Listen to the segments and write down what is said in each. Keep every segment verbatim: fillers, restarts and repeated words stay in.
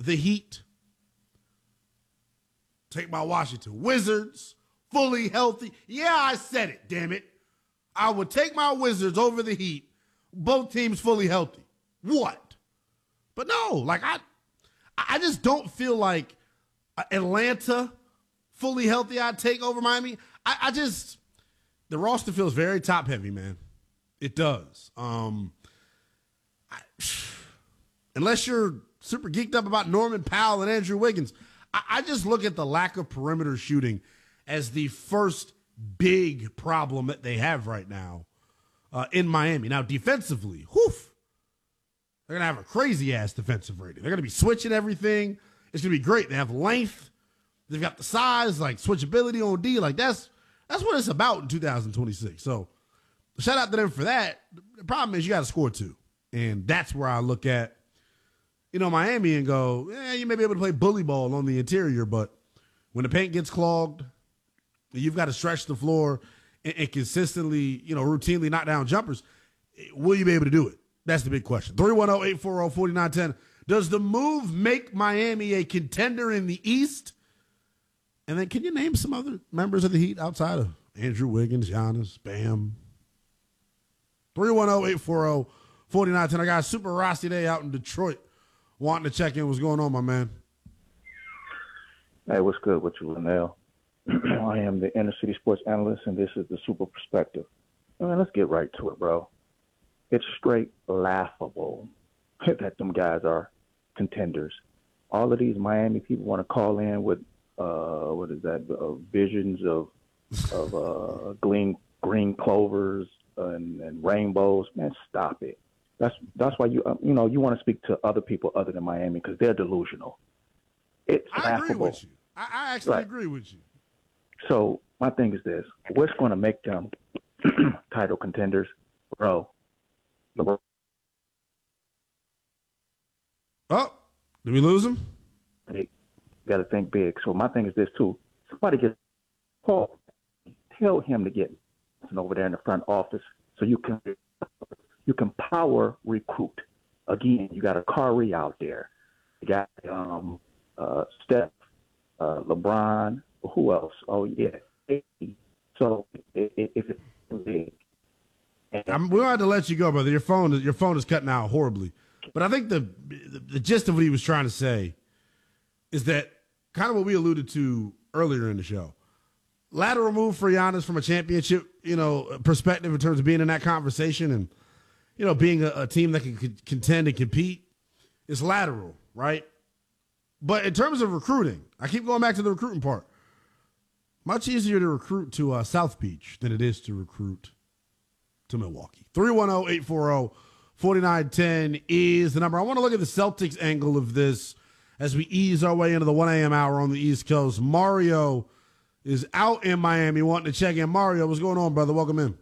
the Heat. Take my Washington Wizards, fully healthy. Yeah, I said it, damn it. I would take my Wizards over the Heat, both teams fully healthy. What? But no, like I I just don't feel like Atlanta fully healthy I'd take over Miami. I, I just, the roster feels very top heavy, man. It does. Um, I, unless you're super geeked up about Norman Powell and Andrew Wiggins, I, I just look at the lack of perimeter shooting as the first big problem that they have right now uh, in Miami. Now, defensively, whew, they're going to have a crazy-ass defensive rating. They're going to be switching everything. It's going to be great. They have length. They've got the size, like switchability on D. Like, that's that's what it's about in two thousand twenty-six. So, shout out to them for that. The problem is you got to score two. And that's where I look at, you know, Miami and go, yeah, you may be able to play bully ball on the interior, but when the paint gets clogged, you've got to stretch the floor and, and consistently, you know, routinely knock down jumpers. Will you be able to do it? That's the big question. three one zero, eight four zero, four nine one zero. Does the move make Miami a contender in the East? And then can you name some other members of the Heat outside of Andrew Wiggins, Giannis, Bam? three one zero, eight four zero, four nine one zero. I got Super Rossi Day out in Detroit wanting to check in. What's going on, my man? Hey, what's good with you, Linnell? I am the Inner City Sports Analyst, and this is the Super Perspective. I mean, let's get right to it, bro. It's straight laughable that them guys are contenders. All of these Miami people want to call in with, uh, what is that, uh, visions of of uh, green, green clovers and, and rainbows. Man, stop it. That's that's why you uh, you know you want to speak to other people other than Miami because they're delusional. It's I laughable. agree with you. I, I actually Right. agree with you. So my thing is this: what's going to make them title contenders, bro? LeBron. Oh, did we lose him? You got to think big. So my thing is this too: somebody get Paul, tell him to get over there in the front office so you can you can power recruit. Again, you got a Curry out there, you got um, uh, Steph, uh, LeBron. Who else? Oh yeah. So if it's big, I'm, we'll have to let you go, brother. Your phone, is, your phone is cutting out horribly. But I think the, the the gist of what he was trying to say is that kind of what we alluded to earlier in the show. Lateral move for Giannis from a championship, you know, perspective in terms of being in that conversation and, you know, being a, a team that can c- contend and compete is lateral, right? But in terms of recruiting, I keep going back to the recruiting part. Much easier to recruit to uh, South Beach than it is to recruit to Milwaukee. three one zero, eight four zero, four nine one zero is the number. I want to look at the Celtics angle of this as we ease our way into the one a.m. hour on the East Coast. Mario is out in Miami wanting to check in. Mario, what's going on, brother? Welcome in.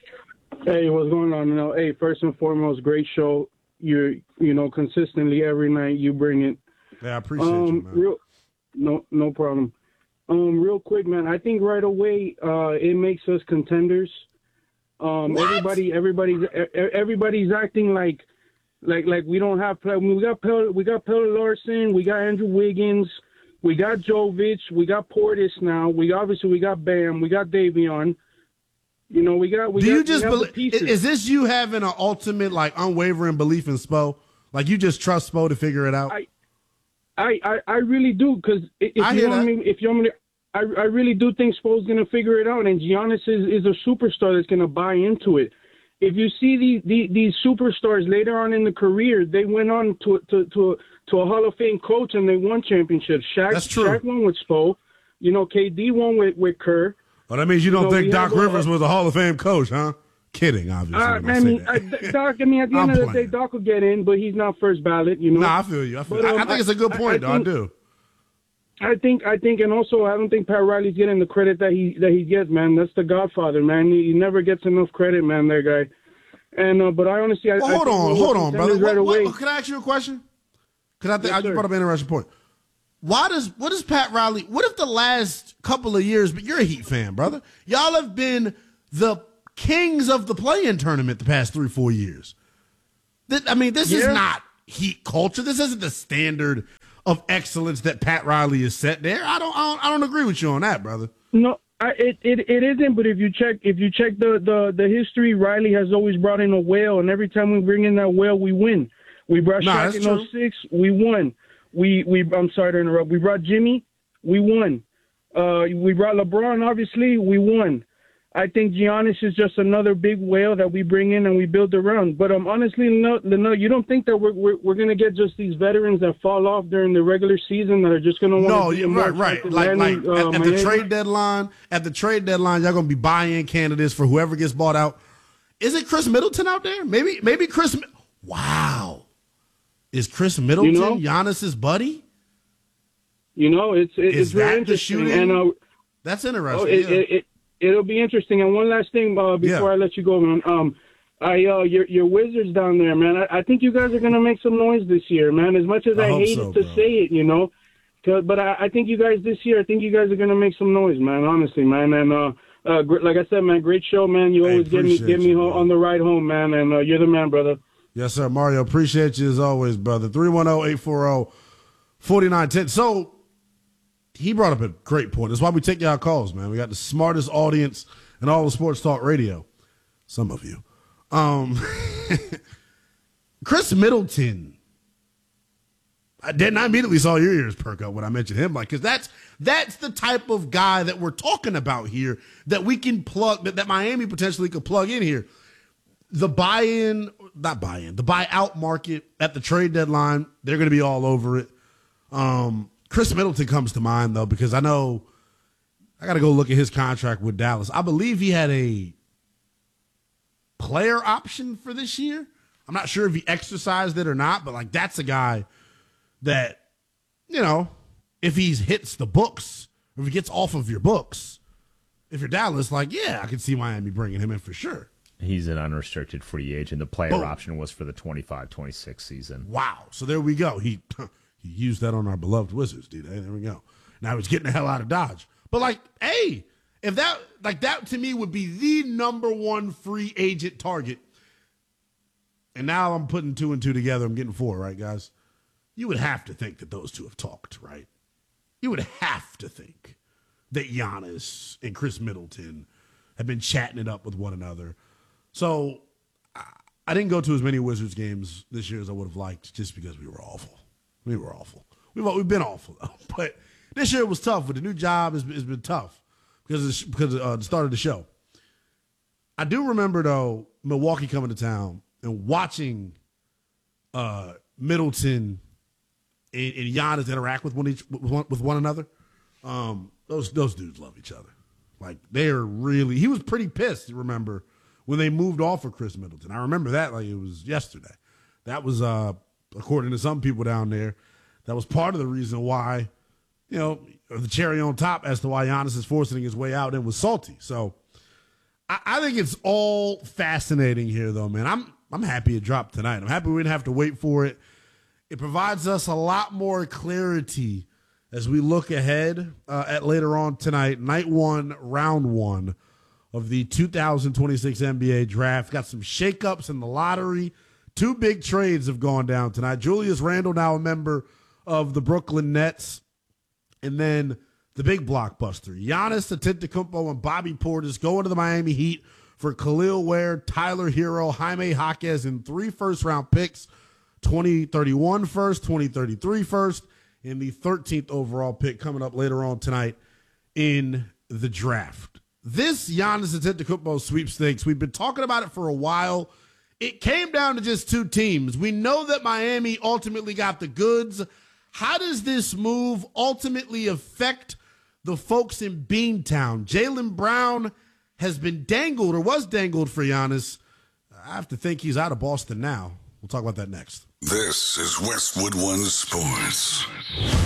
Hey, what's going on? You know, hey, first and foremost, great show. You're, you know, consistently every night you bring it. Yeah, I appreciate um, you, man. Real, no, no problem. Um, real quick, man. I think right away uh, it makes us contenders. Um, What? everybody, everybody's, everybody's acting like, like, like we don't have. I mean, we got Pel, we got Pel Larson, we got Andrew Wiggins, we got Jovic, we got Portis now. We obviously we got Bam, we got Davion. You know, we got. We Do got, you just we have the believe? pieces. Is this you having an ultimate, like, unwavering belief in Spo? Like, you just trust Spo to figure it out? I, I, I, I really do because if I you hear want that. me, if you want me to, I, I really do think Spo's going to figure it out, and Giannis is, is a superstar that's going to buy into it. If you see these, these these superstars later on in the career, they went on to to to a, to a Hall of Fame coach and they won championships. Shaq, That's true. Shaq won with Spo. You know, K D won with, with Kerr. Well, that means you don't know, think we Doc have a- Rivers was a Hall of Fame coach, huh? Kidding, obviously. Uh, when I I say mean, that. I, Doc. I mean, at the I'm end of the day, playing. Doc will get in, but he's not first ballot. You know. Nah, I feel you. I, feel But, I, um, I think it's a good I- point, I though. think- I do. I think, I think, and also I don't think Pat Riley's getting the credit that he that he gets, man. That's the Godfather, man. He, he never gets enough credit, man. That guy. And uh, but I honestly, I, Well, I hold think on, we're hold on, brother. contenders What, right what, away. can I ask you a question? Because I think Yes, I just sir. brought up an interesting point. Why does what does Pat Riley? What if the last couple of years? But you're a Heat fan, brother. Y'all have been the kings of the play-in tournament the past three, four years. Th- I mean, this is Yeah. not Heat culture. This isn't the standard of excellence that Pat Riley has set there. I don't, I don't, I don't agree with you on that, brother. No, I, it, it it isn't. But if you check if you check the, the, the history, Riley has always brought in a whale, and every time we bring in that whale, we win. We brought nah, Shaq in oh six, we won. We we I'm sorry to interrupt. We brought Jimmy, we won. Uh, we brought LeBron, obviously, we won. I think Giannis is just another big whale that we bring in and we build around. But um, honestly, no, no, you don't think that we're we're, we're going to get just these veterans that fall off during the regular season that are just going to want no, to be no, right, right. Like, like uh, at, at the trade deadline, at the trade deadline, y'all going to be buy-in candidates for whoever gets bought out. Is it Chris Middleton out there? Maybe, maybe Chris. Wow, is Chris Middleton you know, Giannis's buddy? You know, it's it, is it's really that interesting. the shooting? And, uh, That's interesting. Oh, it, yeah. it, it, It'll be interesting. And one last thing uh, before yeah. I let you go, man. Um, I uh, your your Wizards down there, man. I, I think you guys are gonna make some noise this year, man. As much as I, I hate so, to bro. say it, you know, but I, I think you guys this year. I think you guys are gonna make some noise, man. Honestly, man. And uh, uh, gr- like I said, man, great show, man. You Hey, always get me get me you, home, on the ride home, man. And uh, you're the man, brother. Yes, sir, Mario. Appreciate you as always, brother. three one zero, eight four zero, four nine one zero. So he brought up a great point. That's why we take y'all calls, man. We got the smartest audience in all of sports talk radio. Some of you. Um, Chris Middleton. I didn't. I immediately saw your ears perk up when I mentioned him, like, because that's that's the type of guy that we're talking about here that we can plug that, that Miami potentially could plug in here. The buy-in, not buy-in, the buy-out market at the trade deadline, they're going to be all over it. Um, Chris Middleton comes to mind, though, because I know I got to go look at his contract with Dallas. I believe he had a player option for this year. I'm not sure if he exercised it or not, but, like, that's a guy that, you know, if he hits the books, or if he gets off of your books, if you're Dallas, like, yeah, I can see Miami bringing him in for sure. He's an unrestricted free agent. The player Boom. option was for the twenty-five twenty-six season. Wow. So there we go. He he used that on our beloved Wizards, dude. Hey, there we go. Now he's getting the hell out of Dodge. But, like, hey, if that, like, that to me would be the number one free agent target. And now I'm putting two and two together. I'm getting four, right, guys? You would have to think that those two have talked, right? You would have to think that Giannis and Chris Middleton have been chatting it up with one another. So I, I didn't go to as many Wizards games this year as I would have liked just because we were awful. We were awful. We've, we've been awful, though. But this year was tough. With the new job, it's, it's been tough because of, because of uh, the start of the show. I do remember, though, Milwaukee coming to town and watching uh, Middleton and, and Giannis interact with one, each, with one, with one another. Um, those those dudes love each other. Like, they're really – he was pretty pissed, remember, when they moved off of Chris Middleton. I remember that like it was yesterday. That was, uh, according to some people down there, that was part of the reason why, you know, the cherry on top as to why Giannis is forcing his way out and was salty. So I, I think it's all fascinating here, though, man. I'm I'm happy it dropped tonight. I'm happy we didn't have to wait for it. It provides us a lot more clarity as we look ahead uh, at later on tonight, night one, round one of the two thousand twenty-six N B A draft. Got some shakeups in the lottery. Two big trades have gone down tonight. Julius Randle, now a member of the Brooklyn Nets. And then the big blockbuster, Giannis Antetokounmpo and Bobby Portis going to the Miami Heat for Khalil Ware, Tyler Hero, Jaime Jaquez, and three first-round picks, twenty thirty-one first, twenty thirty-three first, and the thirteenth overall pick coming up later on tonight in the draft. This Giannis Antetokounmpo sweepstakes, we've been talking about it for a while. It came down to just two teams. We know that Miami ultimately got the goods. How does this move ultimately affect the folks in Beantown? Jaylen Brown has been dangled or was dangled for Giannis. I have to think he's out of Boston now. We'll talk about that next. This is Westwood One Sports.